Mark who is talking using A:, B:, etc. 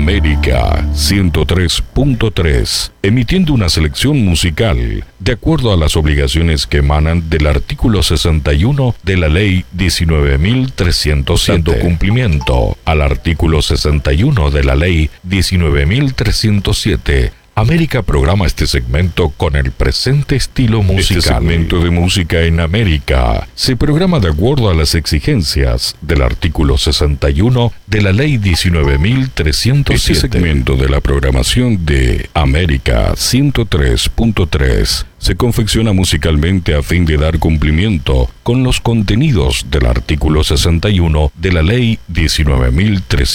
A: América 103.3, emitiendo una selección musical de acuerdo a las obligaciones que emanan del artículo 61 de la Ley 19.307, dando cumplimiento al artículo 61 de la Ley 19.307. América programa este segmento con el presente estilo musical. Este segmento de música en América se programa de acuerdo a las exigencias del artículo 61 de la Ley 19.307. Este segmento de la programación de América 103.3 se confecciona musicalmente a fin de dar cumplimiento con los contenidos del artículo 61 de la Ley 19.307.